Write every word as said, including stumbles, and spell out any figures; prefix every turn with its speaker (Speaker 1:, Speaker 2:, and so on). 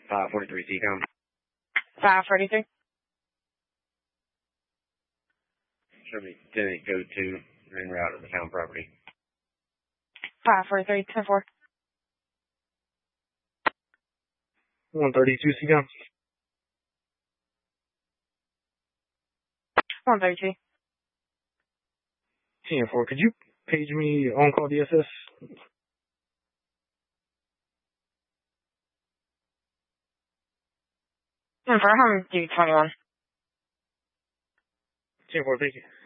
Speaker 1: five forty-three C com.
Speaker 2: five forty-three.
Speaker 1: Should be ten eight go to en route of the found property.
Speaker 2: five forty-three, ten four.
Speaker 3: one thirty-two C com.
Speaker 2: one thirty-two.
Speaker 3: ten four, could you page me on-call D S S?
Speaker 2: ten four, home due twenty-one.
Speaker 3: ten four, thank you.